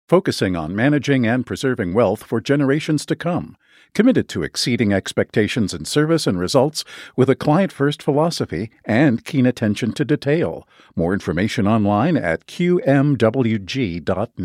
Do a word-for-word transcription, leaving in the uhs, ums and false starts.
focusing on managing and preserving wealth for generations to come, committed to exceeding expectations in service and results with a client-first philosophy and keen attention to detail. More information online at q m w g dot net.